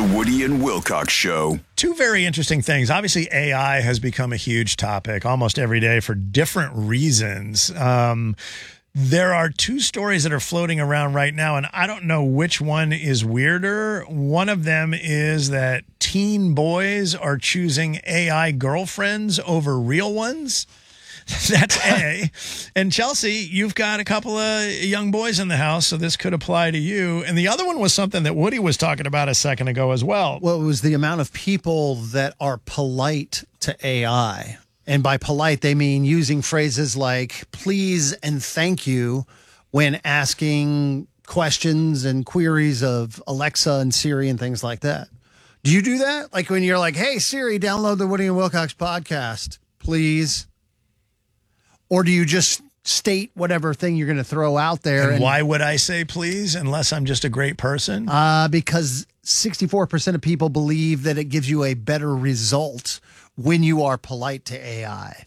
The Woody and Wilcox Show. Two very interesting things. Obviously, AI has become a huge topic almost every day for different reasons. There are two stories that are floating around right now, and I don't know which one is weirder. One of them is that teen boys are choosing AI girlfriends over real ones. That's A. And Chelsea, you've got a couple of young boys in the house, so this could apply to you. And the other one was something that Woody was talking about a second ago as well. Well, it was the amount of people that are polite to AI. And by polite, they mean using phrases like please and thank you when asking questions and queries of Alexa and Siri and things like that. Do you do that? Like when you're like, hey, Siri, download the Woody and Wilcox podcast, please. Or do you just state whatever thing you're going to throw out there? And why would I say please unless I'm just a great person? Because 64% of people believe that it gives you a better result when you are polite to AI.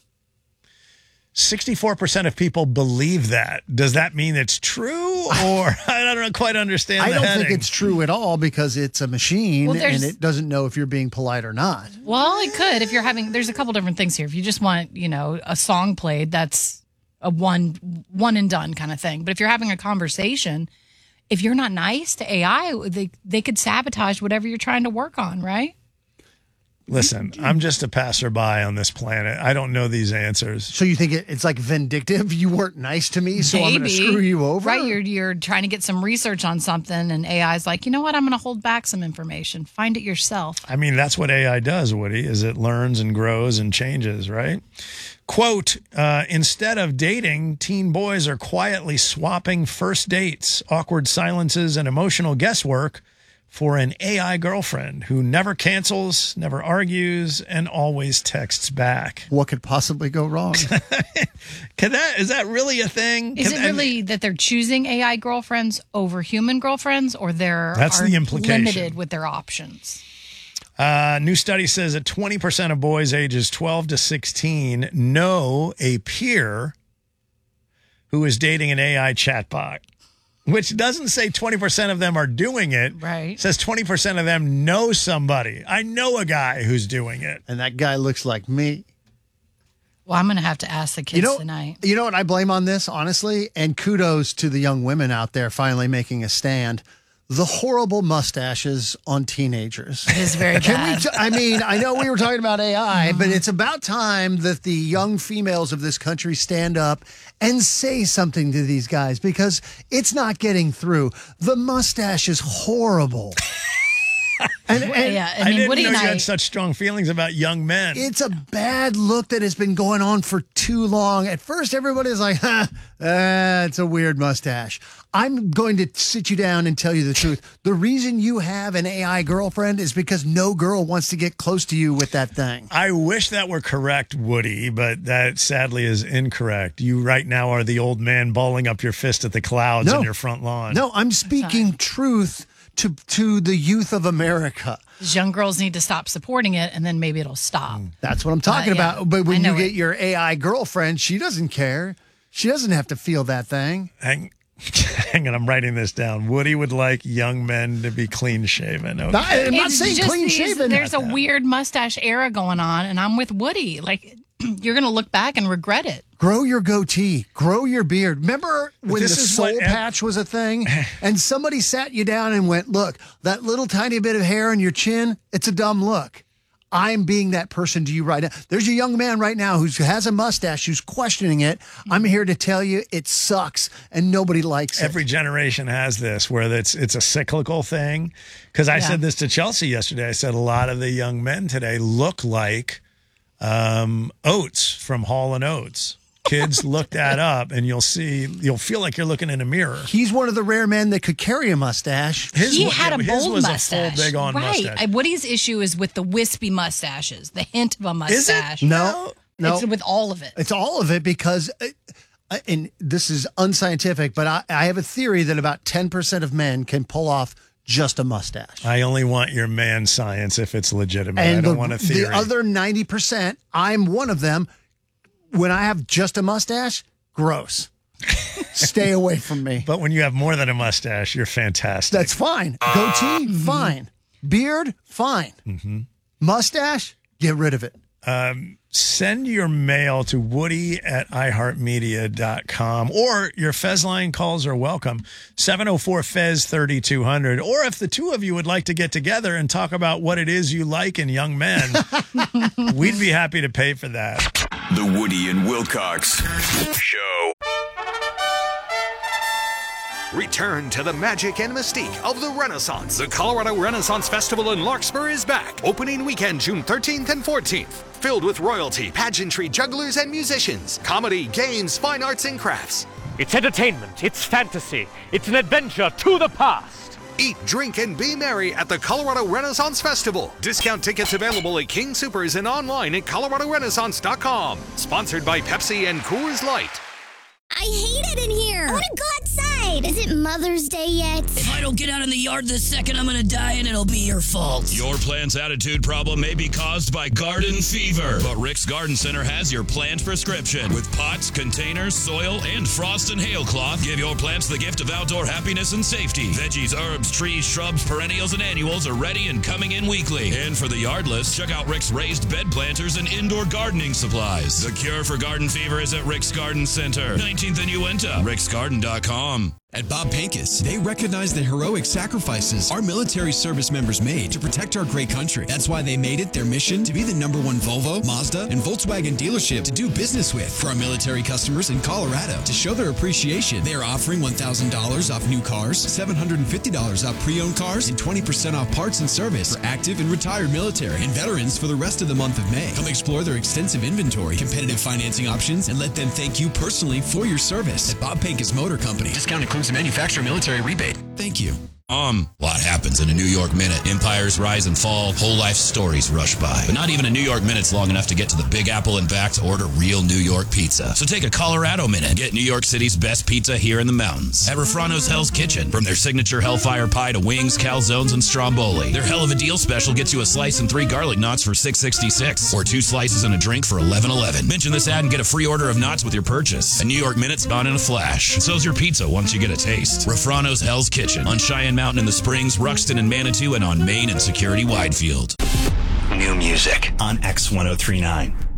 64% of people believe that. Does that mean it's true? Or I don't quite understand I the don't heading. think it's true at all because it's a machine and it doesn't know if you're being polite or not. Well, it could if you're having. There's a couple different things here. If you just want, a song played, that's a one and done kind of thing. But if you're having a conversation, if you're not nice to AI, they could sabotage whatever you're trying to work on, right? Listen, I'm just a passerby on this planet. I don't know these answers. So you think it's like vindictive? You weren't nice to me, so I'm going to screw you over? Right, you're trying to get some research on something, and AI's like, you know what, I'm going to hold back some information. Find it yourself. I mean, that's what AI does, Woody, is it learns and grows and changes, right? Quote, instead of dating, teen boys are quietly swapping first dates, awkward silences, and emotional guesswork for an AI girlfriend who never cancels, never argues, and always texts back. What could possibly go wrong? Is that really a thing? Is it really that they're choosing AI girlfriends over human girlfriends, or That's the implication. limited with their options? New study says that 20% of boys ages 12 to 16 know a peer who is dating an AI chatbot. Which doesn't say 20% of them are doing it. Right. It says 20% of them know somebody. I know a guy who's doing it. And that guy looks like me. Well, I'm going to have to ask the kids tonight. You know what I blame on this, honestly? And kudos to the young women out there finally making a stand. The horrible mustaches on teenagers. It is very bad. I know we were talking about AI, but it's about time that the young females of this country stand up and say something to these guys because it's not getting through. The mustache is horrible. I didn't know you had such strong feelings about young men. It's a bad look that has been going on for too long. At first, everybody's like, it's a weird mustache. I'm going to sit you down and tell you the truth. The reason you have an AI girlfriend is because no girl wants to get close to you with that thing. I wish that were correct, Woody, but that sadly is incorrect. You right now are the old man balling up your fist at the clouds on your front lawn. No, I'm speaking truth to the youth of America. Young girls need to stop supporting it, and then maybe it'll stop. That's what I'm talking about. But when you get your AI girlfriend, she doesn't care. She doesn't have to feel that thing. Hang on, I'm writing this down. Woody would like young men to be clean-shaven. Okay. I'm not saying clean-shaven. There's a weird mustache era going on, and I'm with Woody. Like, you're going to look back and regret it. Grow your goatee. Grow your beard. Remember when the soul patch was a thing and somebody sat you down and went, look, that little tiny bit of hair on your chin, it's a dumb look. I'm being that person to you right now. There's a young man right now who has a mustache who's questioning it. I'm here to tell you it sucks and nobody likes it. Every generation has this where it's a cyclical thing. Because I said this to Chelsea yesterday. I said a lot of the young men today look like Oates from Hall and Oates. Kids, look that up, and you'll feel like you're looking in a mirror. He's one of the rare men that could carry a mustache. He had a bold mustache. A full, big-on mustache. Woody's issue is with the wispy mustaches, the hint of a mustache. Is it? No. It's with all of it. It's all of it because, and this is unscientific, but I have a theory that about 10% of men can pull off just a mustache. I only want your man science if it's legitimate. I don't want a theory. The other 90%, I'm one of them. When I have just a mustache, gross. Stay away from me. But when you have more than a mustache, you're fantastic. That's fine. Goatee, fine. Beard, fine. Mustache, get rid of it. Send your mail to woody@iheartmedia.com, or your Fez line calls are welcome. 704-FEZ-3200. Or if the two of you would like to get together and talk about what it is you like in young men, we'd be happy to pay for that. The Woody and Wilcox Show. Return to the magic and mystique of the Renaissance. The Colorado Renaissance Festival in Larkspur is back. Opening weekend, June 13th and 14th. Filled with royalty, pageantry, jugglers, and musicians. Comedy, games, fine arts, and crafts. It's entertainment. It's fantasy. It's an adventure to the past. Eat, drink, and be merry at the Colorado Renaissance Festival. Discount tickets available at King Soopers and online at coloradorenaissance.com. Sponsored by Pepsi and Coors Light. I hate it in here. I want to go outside. Is it Mother's Day yet? If I don't get out in the yard this second, I'm going to die and it'll be your fault. Your plant's attitude problem may be caused by garden fever, but Rick's Garden Center has your plant prescription. With pots, containers, soil, and frost and hail cloth, give your plants the gift of outdoor happiness and safety. Veggies, herbs, trees, shrubs, perennials, and annuals are ready and coming in weekly. And for the yardless, check out Rick's raised bed planters and indoor gardening supplies. The cure for garden fever is at Rick's Garden Center. 19th and Uinta, ricksgarden.com. At Bob Pincus, they recognize the heroic sacrifices our military service members made to protect our great country. That's why they made it their mission to be the #1 Volvo, Mazda, and Volkswagen dealership to do business with. For our military customers in Colorado, to show their appreciation, they are offering $1,000 off new cars, $750 off pre-owned cars, and 20% off parts and service for active and retired military and veterans for the rest of the month of May. Come explore their extensive inventory, competitive financing options, and let them thank you personally for your service. At Bob Pincus Motor Company, discount includes a manufacturer military rebate. Thank you. A lot happens in a New York minute. Empires rise and fall, whole life stories rush by. But not even a New York minute's long enough to get to the Big Apple and back to order real New York pizza. So take a Colorado minute and get New York City's best pizza here in the mountains. At Refrano's Hell's Kitchen. From their signature Hellfire Pie to wings, calzones, and stromboli. Their hell of a deal special gets you a slice and 3 garlic knots for $6.66. Or 2 slices and a drink for $11.11. Mention this ad and get a free order of knots with your purchase. A New York minute's gone in a flash. And so's your pizza once you get a taste. Refrano's Hell's Kitchen. On Cheyenne Mountain in the Springs, Ruxton and Manitou, and on Main and Security Widefield. New music on X1039.